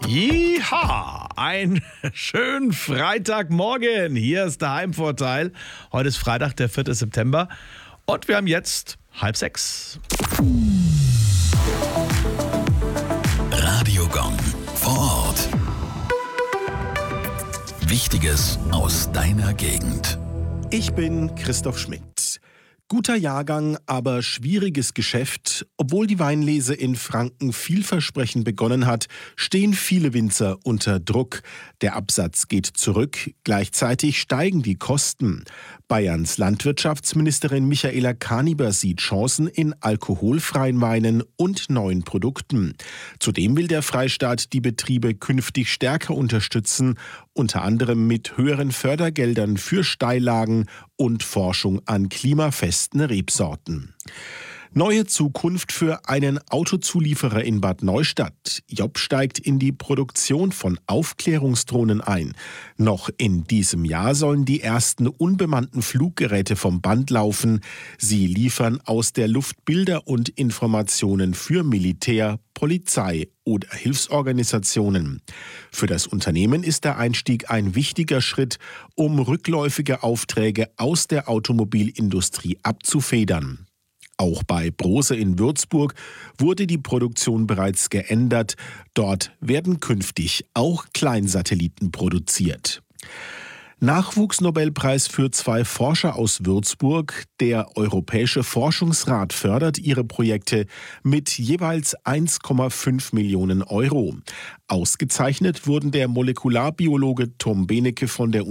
Jiha, einen schönen Freitagmorgen. Hier ist der Heimvorteil. Heute ist Freitag, der 4. September und wir haben jetzt 5:30. Radio Gong vor Ort. Wichtiges aus deiner Gegend. Ich bin Christoph Schmidt. Guter Jahrgang, aber schwieriges Geschäft. Obwohl die Weinlese in Franken vielversprechend begonnen hat, stehen viele Winzer unter Druck. Der Absatz geht zurück, gleichzeitig steigen die Kosten. Bayerns Landwirtschaftsministerin Michaela Kaniber sieht Chancen in alkoholfreien Weinen und neuen Produkten. Zudem will der Freistaat die Betriebe künftig stärker unterstützen, unter anderem mit höheren Fördergeldern für Steillagen und Forschung an klimafesten Rebsorten. Neue Zukunft für einen Autozulieferer in Bad Neustadt. Job steigt in die Produktion von Aufklärungsdrohnen ein. Noch in diesem Jahr sollen die ersten unbemannten Fluggeräte vom Band laufen. Sie liefern aus der Luft Bilder und Informationen für Militär, Polizei oder Hilfsorganisationen. Für das Unternehmen ist der Einstieg ein wichtiger Schritt, um rückläufige Aufträge aus der Automobilindustrie abzufedern. Auch bei Brose in Würzburg wurde die Produktion bereits geändert. Dort werden künftig auch Kleinsatelliten produziert. Nachwuchsnobelpreis für 2 Forscher aus Würzburg. Der Europäische Forschungsrat fördert ihre Projekte mit jeweils 1,5 Millionen Euro. Ausgezeichnet wurden der Molekularbiologe Tom Benecke von der